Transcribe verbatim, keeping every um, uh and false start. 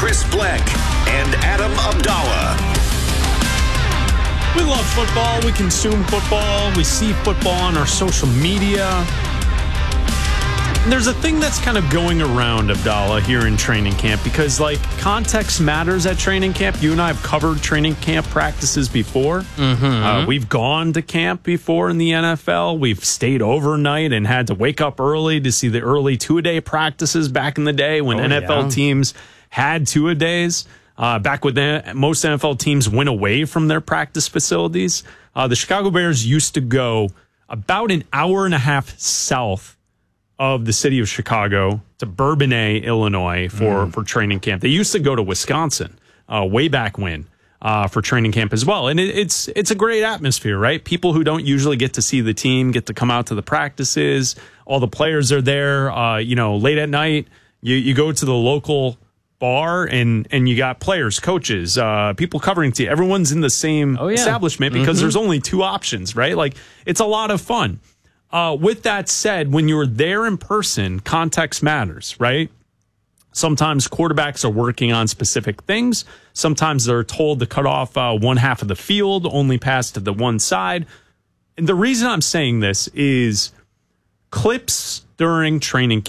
Chris Black and Adam Abdallah. We love football. We consume football. We see football on our social media. And there's a thing that's kind of going around, Abdallah, here in training camp because, like, context matters at training camp. You and I have covered training camp practices before. Mm-hmm. Uh, we've gone to camp before in the N F L. We've stayed overnight and had to wake up early to see the early two-a-day practices back in the day when oh, N F L yeah. teams had two-a-days. Uh, back when the, most N F L teams went away from their practice facilities. Uh, the Chicago Bears used to go about an hour and a half south of the city of Chicago to Bourbonnais, Illinois for, mm. for training camp. They used to go to Wisconsin uh, way back when uh, for training camp as well. And it, it's it's a great atmosphere, right? People who don't usually get to see the team get to come out to the practices. All the players are there. Uh, you know, late at night, you, you go to the local bar and, and you got players, coaches, uh, people covering team. Everyone's in the same oh, yeah. establishment because mm-hmm. there's only two options, right? Like, it's a lot of fun. Uh, with that said, when you're there in person, context matters, right? Sometimes quarterbacks are working on specific things. Sometimes they're told to cut off uh, one half of the field, only pass to the one side. And the reason I'm saying this is clips during training